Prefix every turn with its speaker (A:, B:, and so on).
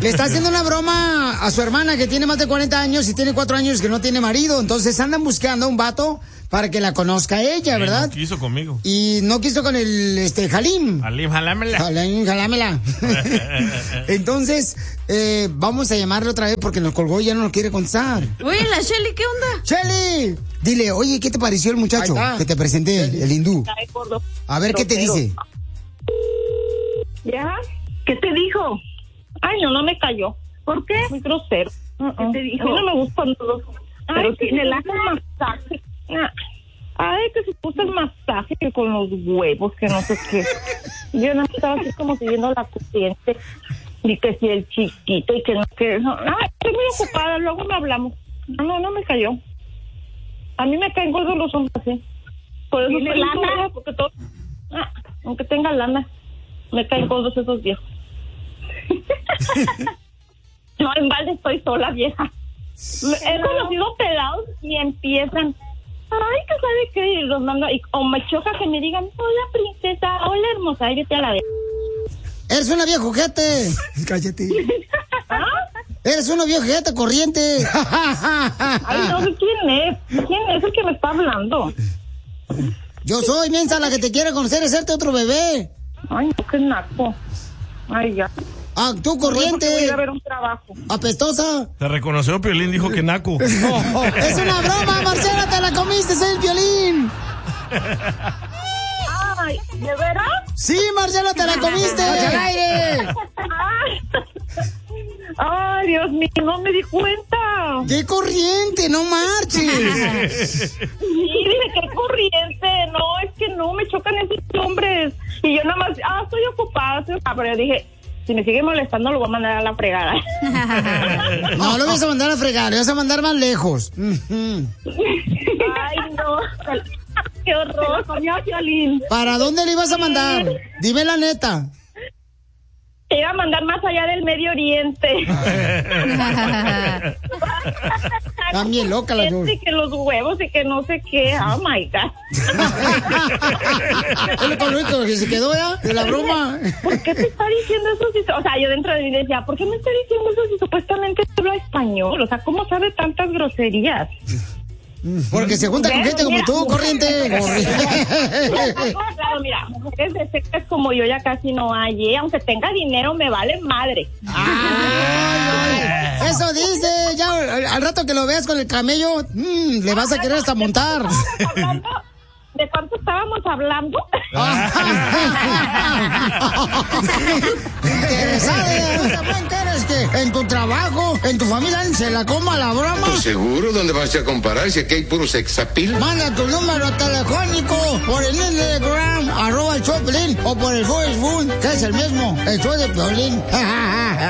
A: Le está haciendo una broma a su hermana que tiene más de 40 años y tiene 4 años que no tiene marido. Entonces andan buscando a un vato para que la conozca ella, ¿verdad?
B: No quiso conmigo.
A: Y no quiso con el Halim.
B: Halim, jalámela.
A: Halim, jalámela. Entonces, vamos a llamarle otra vez porque nos colgó y ya no nos quiere contestar.
C: Oye, la Shelly, ¿qué onda?
A: Shelly, dile, oye, ¿qué te pareció el muchacho que te presenté, el hindú? A ver, ¿qué te dice?
D: ¿Ya? ¿Qué te dijo? Ay, no me cayó. ¿Por qué? Muy grosero. ¿Qué te dijo? A mí no me gustan todos. Pero tiene el masaje. Ay, que se puso el masaje que con los huevos, que no sé qué. Yo no estaba así como siguiendo la corriente. Y que si el chiquito y que no que... Ay, estoy muy ocupada, luego me hablamos. No me cayó. A mí me caen gordos los hombres así. Por eso
E: ¿tiene lana?
D: Porque todo... aunque tenga lana, me caen gordos esos viejos. No, en balde estoy sola, vieja. He conocido pelados y empiezan, ay, que sabe qué, y los mando, o me choca que me digan, hola princesa, hola hermosa, y vete a la vez.
A: Eres una vieja ojete. Cállate. Eres una vieja ojete corriente.
D: Ay, no sé quién es el que me está hablando.
A: Yo soy, mensa, la que te quiere conocer, es hacerte otro bebé.
D: Ay, no, qué naco. Ay, ya.
A: Ah, tú corriente.
D: Voy a ir a ver un trabajo.
A: Apestosa.
B: Te reconoció Piolín, dijo que naco.
A: Es una broma, Marcela, te la comiste, es el Piolín.
D: Ay, ¿de veras?
A: Sí, Marcela, te la comiste. ¡Al aire!
D: Ay, Dios mío, no me di cuenta.
A: ¡Qué corriente! ¡No marches!
D: Sí, dije, qué corriente. No, es que no, me chocan esos hombres. Y yo nada más, estoy ocupada. Pero yo dije, si me sigue molestando, lo voy a mandar a la fregada.
A: No, lo vas a mandar a fregar, lo vas a mandar más lejos.
D: Ay, no. Qué horror, coño, Violín.
A: ¿Para dónde le ibas a mandar? Dime la neta.
D: Te iba a mandar más allá del Medio Oriente.
A: También loca la dos.
D: Y que los huevos y que no sé qué. Oh my God.
A: Es lo único que se quedó ya de la broma.
D: ¿Por qué te está diciendo eso? O sea, yo dentro de mí decía, ¿por qué me está diciendo eso si supuestamente habla español? O sea, ¿cómo sabe tantas groserías?
A: Porque se junta con gente como tú, corriente.
D: Claro, mira, mujeres de secas como yo ya casi no hay, aunque tenga dinero me vale madre.
A: Eso dice, ya al rato que lo veas con el camello, le vas a querer hasta montar.
D: ¿De cuánto estábamos hablando?
A: Interesada, ¿quieres que en tu trabajo, en tu familia, se la coma la broma?
F: Pues seguro, ¿dónde vas a comparar si aquí hay puro sexapil?
A: Manda tu número telefónico por el Instagram, @el show de Piolín, o por el Facebook, que es el mismo, el show de Piolín.